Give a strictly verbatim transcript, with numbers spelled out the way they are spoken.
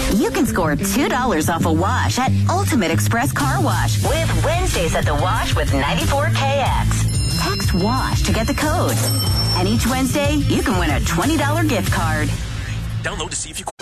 You can score two dollars off a wash at Ultimate Express Car Wash with Wednesdays at the Wash with ninety-four K X. Text WASH to get the code. And each Wednesday, you can win a twenty dollars gift card. Download to see if you